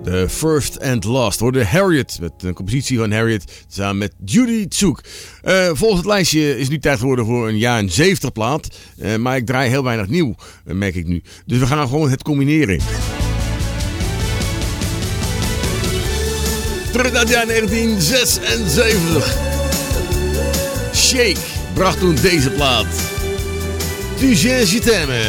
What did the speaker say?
The First and Last. Hoorde Harriet, met een compositie van Harriet samen met Judy Tsoek. Volgens het lijstje is het nu tijd geworden voor een jaren 70 plaat. Maar ik draai heel weinig nieuw, merk ik nu. Dus we gaan gewoon het combineren. Terug naar het jaar 1976. Shake bracht toen deze plaat. Tu sais, je t'aime.